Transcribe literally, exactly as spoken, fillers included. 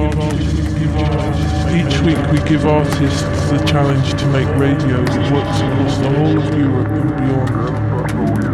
Each week we give artists the challenge to make radio that works across the whole of Europe and beyond.